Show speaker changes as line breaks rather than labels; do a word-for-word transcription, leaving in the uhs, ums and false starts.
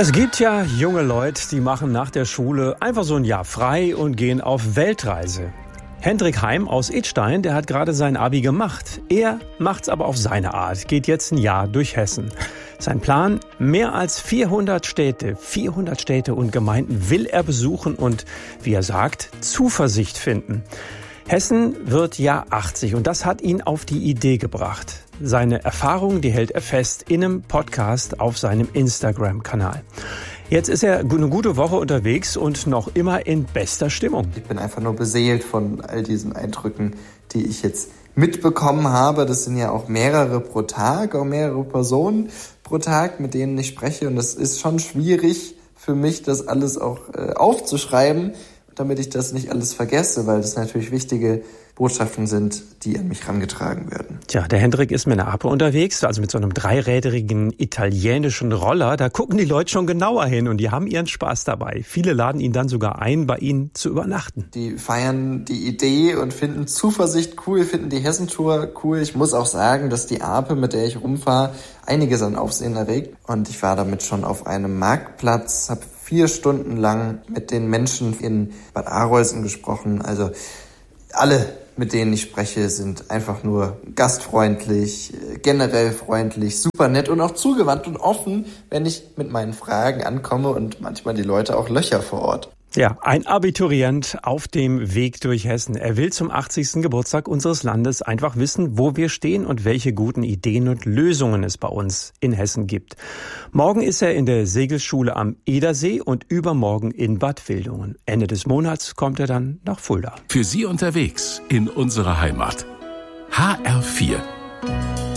Es gibt ja junge Leute, die machen nach der Schule einfach so ein Jahr frei und gehen auf Weltreise. Hendrik Heim aus Idstein, der hat gerade sein Abi gemacht. Er macht's aber auf seine Art, geht jetzt ein Jahr durch Hessen. Sein Plan, mehr als vierhundert Städte, vierhundert Städte und Gemeinden will er besuchen und, wie er sagt, Zuversicht finden. Hessen wird Jahr achtzig und das hat ihn auf die Idee gebracht. Seine Erfahrungen, die hält er fest in einem Podcast auf seinem Instagram-Kanal. Jetzt ist er eine gute Woche unterwegs und noch immer in bester Stimmung.
Ich bin einfach nur beseelt von all diesen Eindrücken, die ich jetzt mitbekommen habe. Das sind ja auch mehrere pro Tag, auch mehrere Personen pro Tag, mit denen ich spreche. Und es ist schon schwierig für mich, das alles auch äh, aufzuschreiben, damit ich das nicht alles vergesse, weil das natürlich wichtige Botschaften sind, die an mich herangetragen werden.
Tja, der Hendrik ist mit einer Ape unterwegs, also mit so einem dreirädrigen italienischen Roller. Da gucken die Leute schon genauer hin und die haben ihren Spaß dabei. Viele laden ihn dann sogar ein, bei ihnen zu übernachten.
Die feiern die Idee und finden Zuversicht cool, finden die Hessentour cool. Ich muss auch sagen, dass die Ape, mit der ich rumfahre, einiges an Aufsehen erregt. Und ich war damit schon auf einem Marktplatz, habe vier Stunden lang mit den Menschen in Bad Arolsen gesprochen. Also alle, mit denen ich spreche, sind einfach nur gastfreundlich, generell freundlich, super nett und auch zugewandt und offen, wenn ich mit meinen Fragen ankomme und manchmal die Leute auch Löcher vor Ort.
Ja, ein Abiturient auf dem Weg durch Hessen. Er will zum achtzigsten Geburtstag unseres Landes einfach wissen, wo wir stehen und welche guten Ideen und Lösungen es bei uns in Hessen gibt. Morgen ist er in der Segelschule am Edersee und übermorgen in Bad Wildungen. Ende des Monats kommt er dann nach Fulda.
Für Sie unterwegs in unserer Heimat. H R vier.